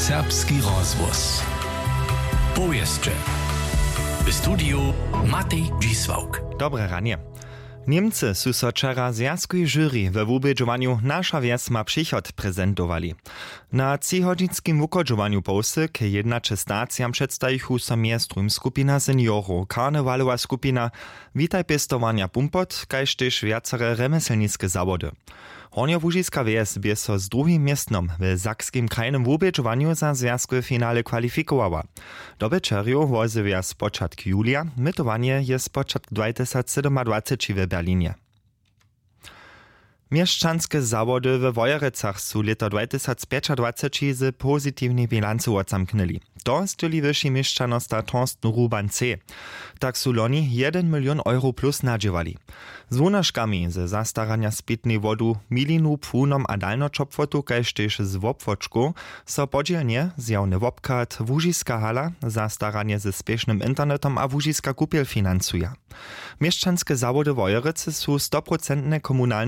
Serbski rozvoz. Powieszcze. W studiu Matej Dzisłauk. Dobre ranie. Niemcy su so wczera zjazkuj jury we wubědžowaniu Nasza wjes ma přichod prezentowali. Na 3-hodźinskim wukodžowaniu Polsy k jednače stacjam předstajichu so miestrum skupina seniorów, karnewalowa skupina, witaj pestowania pumpot, kaž tež viacere remeselnickie zawody. Hornjo-Łužiska wjes bie so z drugim miestnom w sakskim krajnym wubědžowaniu za zjazkowe finale kwalifikowała. Do večerju wozy wjas początk julia, mytowanie jest początk 2027 w Berlinie. Mieszczanskie zawody we Wojerecach su leta 2025 z pozytywnej bilancu odzamknęli. To styli wyższy mieszczanosta Torsten Ruban C. Tak su loni 1 milion euro plus nadziewali. Z wunoszkami ze zastarania spitnej wodu, milinu, pfunom a dalnočopwotu, kaž tež z wopwoczku, so podzielnie zjawny wopkat, Łužiska hala, zastaranie ze spiesznym internetom a Łužiska kupiel finansuje. Mieszczanskie zawody Wojerecy su 100% komunalne